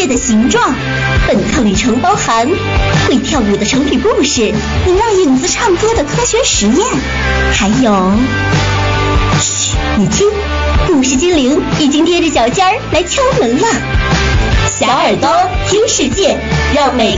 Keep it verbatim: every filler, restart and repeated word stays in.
的形状。本趟旅程包含会跳舞的成语故事，能让影子唱歌的科学实验，还有，嘘，你听，故事精灵已经踮着脚尖儿来敲门了。小耳朵听世界，让每